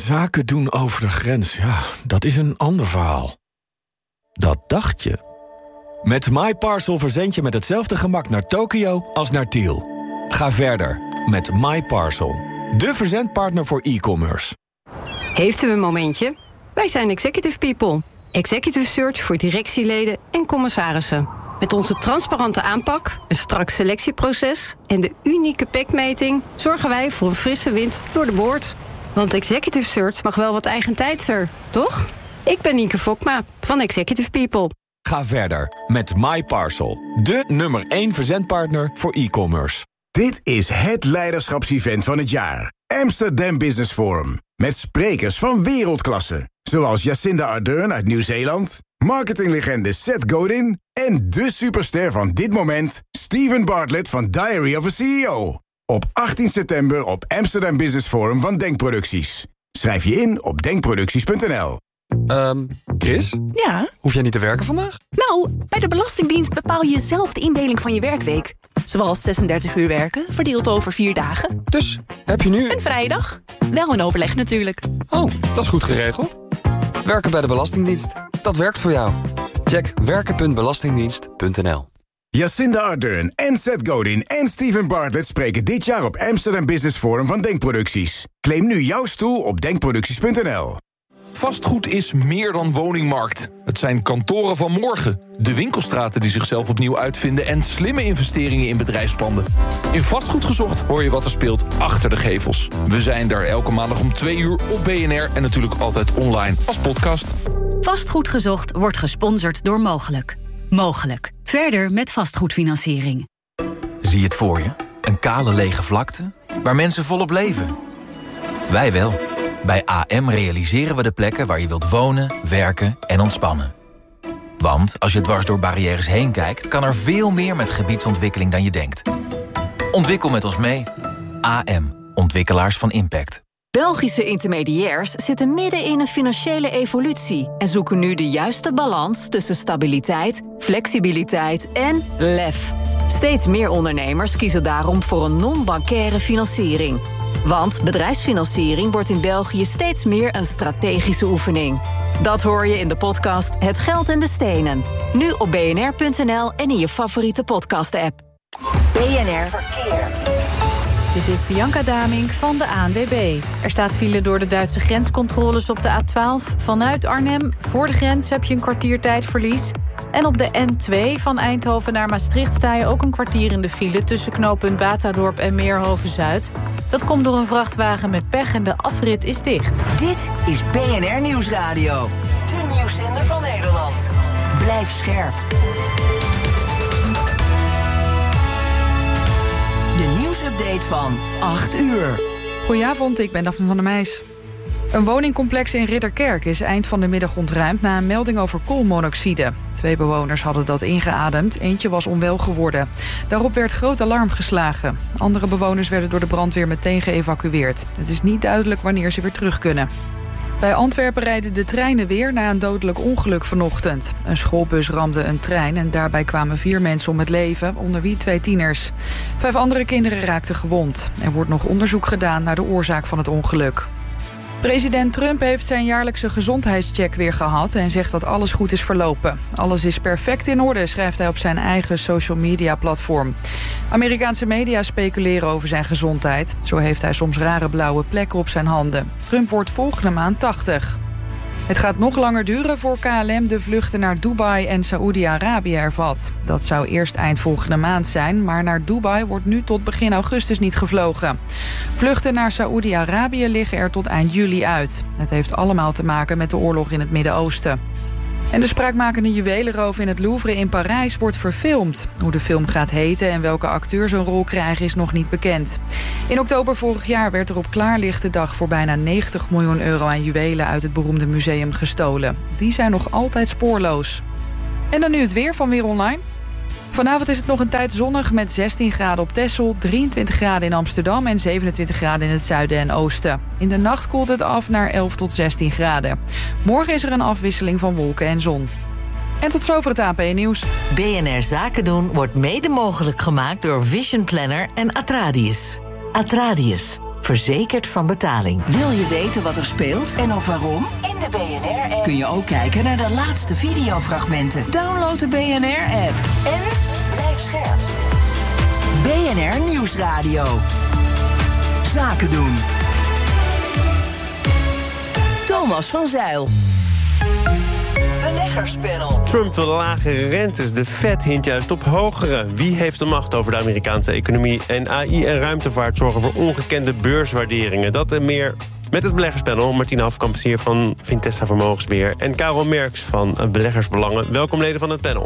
Zaken doen over de grens, ja, dat is een ander verhaal. Dat dacht je. Met MyParcel verzend je met hetzelfde gemak naar Tokio als naar Tiel. Ga verder met MyParcel, de verzendpartner voor e-commerce. Heeft u een momentje? Wij zijn Executive People. Executive Search voor directieleden en commissarissen. Met onze transparante aanpak, een strak selectieproces en de unieke pakmeting zorgen wij voor een frisse wind door de boord. Want Executive Search mag wel wat eigentijdser, toch? Ik ben Nienke Fokma van Executive People. Ga verder met MyParcel, de nummer 1 verzendpartner voor e-commerce. Dit is het leiderschapsevent van het jaar. Amsterdam Business Forum. Met sprekers van wereldklasse. Zoals Jacinda Ardern uit Nieuw-Zeeland, marketinglegende Seth Godin en de superster van dit moment, Steven Bartlett van Diary of a CEO. Op 18 september op Amsterdam Business Forum van Denkproducties. Schrijf je in op denkproducties.nl. Chris? Ja? Hoef jij niet te werken vandaag? Nou, bij de Belastingdienst bepaal je zelf de indeling van je werkweek. Zoals 36 uur werken, verdeeld over 4 dagen. Dus, heb je nu... Een vrije dag. Wel een overleg natuurlijk. Oh, dat is goed geregeld. Werken bij de Belastingdienst. Dat werkt voor jou. Check werken.belastingdienst.nl. Jacinda Ardern en Seth Godin en Steven Bartlett spreken dit jaar op Amsterdam Business Forum van Denkproducties. Claim nu jouw stoel op denkproducties.nl. Vastgoed is meer dan woningmarkt. Het zijn kantoren van morgen, de winkelstraten die zichzelf opnieuw uitvinden en slimme investeringen in bedrijfspanden. In Vastgoed Gezocht hoor je wat er speelt achter de gevels. We zijn daar elke maandag om 2 uur op BNR en natuurlijk altijd online als podcast. Vastgoed Gezocht wordt gesponsord door Mogelijk. Mogelijk. Verder met vastgoedfinanciering. Zie het voor je? Een kale lege vlakte waar mensen volop leven. Wij wel. Bij AM realiseren we de plekken waar je wilt wonen, werken en ontspannen. Want als je dwars door barrières heen kijkt, kan er veel meer met gebiedsontwikkeling dan je denkt. Ontwikkel met ons mee. AM. Ontwikkelaars van impact. Belgische intermediairs zitten midden in een financiële evolutie en zoeken nu de juiste balans tussen stabiliteit, flexibiliteit en lef. Steeds meer ondernemers kiezen daarom voor een non-bancaire financiering. Want bedrijfsfinanciering wordt in België steeds meer een strategische oefening. Dat hoor je in de podcast Het Geld en de Stenen. Nu op bnr.nl en in je favoriete podcast-app. BNR Verkeer. Dit is Bianca Damink van de ANWB. Er staat file door de Duitse grenscontroles op de A12. Vanuit Arnhem, voor de grens heb je een kwartiertijdverlies. En op de N2 van Eindhoven naar Maastricht sta je ook een kwartier in de file tussen knooppunt Batadorp en Meerhoven-Zuid. Dat komt door een vrachtwagen met pech en de afrit is dicht. Dit is BNR Nieuwsradio. De nieuwszender van Nederland. Blijf scherp. De nieuwsupdate van 8 uur. Goedenavond, ik ben Daphne van der Meijs. Een woningcomplex in Ridderkerk is eind van de middag ontruimd na een melding over koolmonoxide. 2 bewoners hadden dat ingeademd, eentje was onwel geworden. Daarop werd groot alarm geslagen. Andere bewoners werden door de brandweer meteen geëvacueerd. Het is niet duidelijk wanneer ze weer terug kunnen. Bij Antwerpen rijden de treinen weer na een dodelijk ongeluk vanochtend. Een schoolbus ramde een trein en daarbij kwamen 4 mensen om het leven, onder wie 2 tieners. 5 andere kinderen raakten gewond. Er wordt nog onderzoek gedaan naar de oorzaak van het ongeluk. President Trump heeft zijn jaarlijkse gezondheidscheck weer gehad en zegt dat alles goed is verlopen. Alles is perfect in orde, schrijft hij op zijn eigen social media platform. Amerikaanse media speculeren over zijn gezondheid. Zo heeft hij soms rare blauwe plekken op zijn handen. Trump wordt volgende maand 80. Het gaat nog langer duren voor KLM de vluchten naar Dubai en Saoedi-Arabië hervat. Dat zou eerst eind volgende maand zijn, maar naar Dubai wordt nu tot begin augustus niet gevlogen. Vluchten naar Saoedi-Arabië liggen er tot eind juli uit. Het heeft allemaal te maken met de oorlog in het Midden-Oosten. En de spraakmakende juwelenroof in het Louvre in Parijs wordt verfilmd. Hoe de film gaat heten en welke acteurs een rol krijgen is nog niet bekend. In oktober vorig jaar werd er op klaarlichte dag voor bijna 90 miljoen euro aan juwelen uit het beroemde museum gestolen. Die zijn nog altijd spoorloos. En dan nu het weer van Weer Online. Vanavond is het nog een tijd zonnig met 16 graden op Texel, 23 graden in Amsterdam en 27 graden in het zuiden en oosten. In de nacht koelt het af naar 11 tot 16 graden. Morgen is er een afwisseling van wolken en zon. En tot zover het ANP-nieuws. BNR Zaken doen wordt mede mogelijk gemaakt door Vision Planner en Atradius. Atradius, Verzekerd van betaling. Wil je weten wat er speelt en ook waarom? In de BNR-app kun je ook kijken naar de laatste videofragmenten. Download de BNR-app en blijf scherp. BNR Nieuwsradio. Zaken doen. Thomas van Zijl. Beleggerspanel. Trump wil lagere rentes, de Fed hint juist op hogere. Wie heeft de macht over de Amerikaanse economie? En AI en ruimtevaart zorgen voor ongekende beurswaarderingen. Dat en meer met het beleggerspanel. Martina Hafkamp hier van Vintessa Vermogensbeheer en Karel Merks van Beleggersbelangen. Welkom leden van het panel.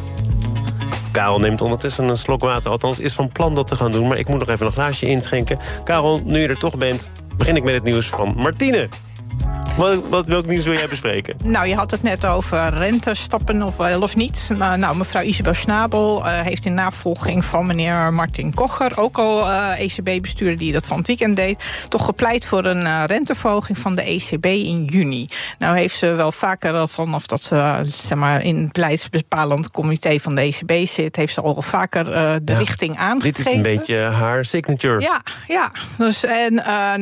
Karel neemt ondertussen een slok water, althans is van plan dat te gaan doen. Maar ik moet nog even een glaasje inschenken. Karel, nu je er toch bent, begin ik met het nieuws van Martine. Welk nieuws wil jij bespreken? Nou, je had het net over rentestappen of wel of niet. Nou, mevrouw Isabel Schnabel heeft in navolging van meneer Martin Kocher, ook al ECB-bestuurder die dat van het weekend deed, toch gepleit voor een renteverhoging van de ECB in juni. Nou heeft ze wel vaker, vanaf dat ze in het beleidsbepalend comité van de ECB zit, heeft ze al vaker de richting aangegeven. Dit is een beetje haar signature. Ja. Dus, en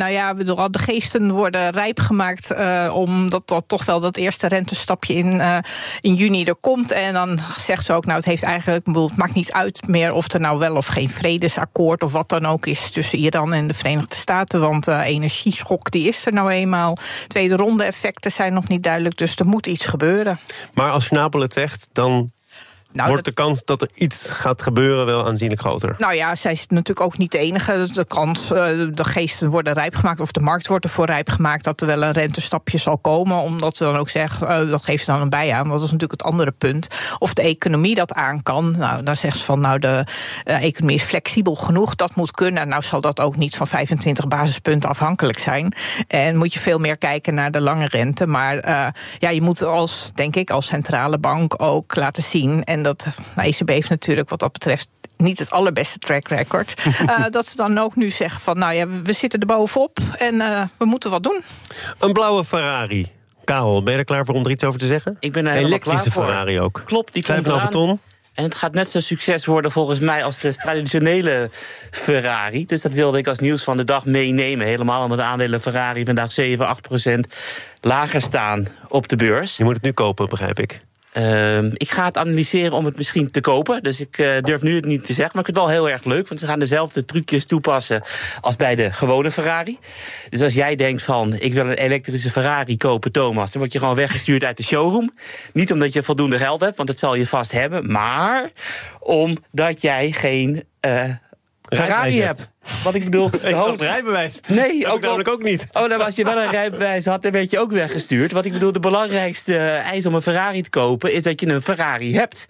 de geesten worden rijp gemaakt omdat dat toch wel dat eerste rentestapje in juni er komt. En dan zegt ze ook, het heeft eigenlijk, het maakt niet uit meer of er nou wel of geen vredesakkoord of wat dan ook is tussen Iran en de Verenigde Staten. Want energieschok die is er nou eenmaal. Tweede ronde effecten zijn nog niet duidelijk, dus er moet iets gebeuren. Maar als Schnabel het zegt, dan wordt de kans dat er iets gaat gebeuren wel aanzienlijk groter? Nou ja, zij is natuurlijk ook niet de enige. De kans, de geesten worden rijp gemaakt, of de markt wordt ervoor rijp gemaakt dat er wel een rentestapje zal komen. Omdat ze dan ook zegt, dat geeft ze dan een bij aan. Want dat is natuurlijk het andere punt. Of de economie dat aan kan. Nou, dan zegt ze van, de economie is flexibel genoeg. Dat moet kunnen. Nou zal dat ook niet van 25 basispunten afhankelijk zijn. En moet je veel meer kijken naar de lange rente. Maar je moet als centrale bank ook laten zien. En dat ECB heeft natuurlijk wat dat betreft niet het allerbeste track record. Dat ze dan ook nu zeggen van, we zitten er bovenop en we moeten wat doen. Een blauwe Ferrari. Karel, ben je er klaar voor om er iets over te zeggen? Ik ben er helemaal klaar voor. Elektrische Ferrari ook. Klopt, die komt 5,5 ton. En het gaat net zo'n succes worden volgens mij als de traditionele Ferrari. Dus dat wilde ik als nieuws van de dag meenemen. Helemaal omdat de aandelen Ferrari vandaag 7-8% lager staan op de beurs. Je moet het nu kopen, begrijp ik. Ik ga het analyseren om het misschien te kopen. Dus ik durf nu het niet te zeggen. Maar ik vind het wel heel erg leuk. Want ze gaan dezelfde trucjes toepassen als bij de gewone Ferrari. Dus als jij denkt van, ik wil een elektrische Ferrari kopen, Thomas, dan word je gewoon weggestuurd uit de showroom. Niet omdat je voldoende geld hebt, want dat zal je vast hebben. Maar omdat jij geen Ferrari hebt. Wat ik bedoel, ik had een rijbewijs. Nee, ook namelijk ook niet. Als je wel een rijbewijs had, dan werd je ook weggestuurd. Wat ik bedoel, de belangrijkste eis om een Ferrari te kopen is dat je een Ferrari hebt.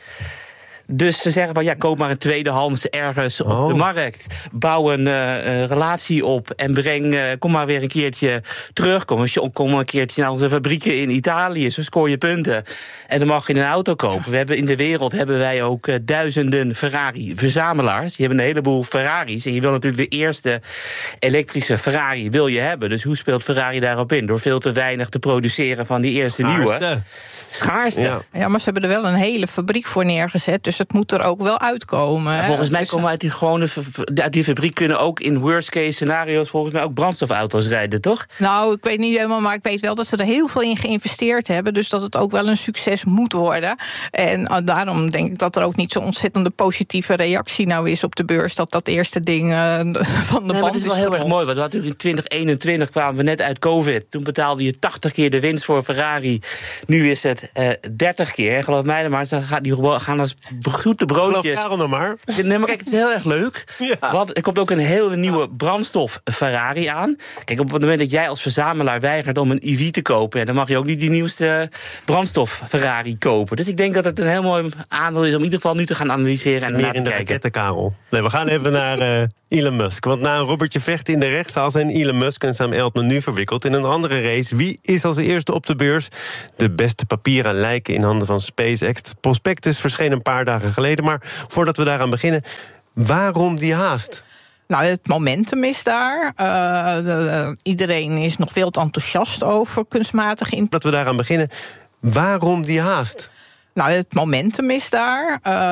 Dus ze zeggen van, koop maar een tweedehands ergens op de markt. Bouw een relatie op en kom maar weer een keertje terug. Kom een keertje naar onze fabrieken in Italië. Zo scoor je punten. En dan mag je een auto kopen. In de wereld hebben wij ook duizenden Ferrari-verzamelaars. Die hebben een heleboel Ferraris. En je wil natuurlijk de eerste elektrische Ferrari wil je hebben. Dus hoe speelt Ferrari daarop in? Door veel te weinig te produceren van die eerste nieuwe. Schaarste. Ja, maar ze hebben er wel een hele fabriek voor neergezet. Dus het moet er ook wel uitkomen. Ja, volgens mij komen uit die fabriek kunnen ook in worst case scenario's volgens mij ook brandstofauto's rijden, toch? Nou, ik weet niet helemaal, maar ik weet wel dat ze er heel veel in geïnvesteerd hebben. Dus dat het ook wel een succes moet worden. En daarom denk ik dat er ook niet zo'n ontzettende positieve reactie nou is op de beurs. Dat eerste ding van de band maar het is wel heel erg mooi. Want natuurlijk in 2021 kwamen we net uit COVID. Toen betaalde je 80 keer de winst voor Ferrari. Nu is het 30 keer. En geloof mij, maar die gaan als groete broodjes. Geloof Karel nog maar. Nee, maar kijk, het is heel erg leuk. Ja. Want er komt ook een hele nieuwe brandstof Ferrari aan. Kijk, op het moment dat jij als verzamelaar weigert om een EV te kopen, dan mag je ook niet die nieuwste brandstof Ferrari kopen. Dus ik denk dat het een heel mooi aandeel is om in ieder geval nu te gaan analyseren en meer in de raketten, Karel. Nee, we gaan even naar Elon Musk. Want na een robbertje vechten in de rechtszaal zijn Elon Musk en Sam Altman nu verwikkeld in een andere race. Wie is als eerste op de beurs? De beste papieren lijken in handen van SpaceX. Het prospectus verscheen een paar dagen geleden. Maar voordat we daaraan beginnen, waarom die haast? Nou, het momentum is daar. Iedereen is nog veel te enthousiast over kunstmatige intelligentie. Dat we daaraan beginnen, waarom die haast? Nou, het momentum is daar.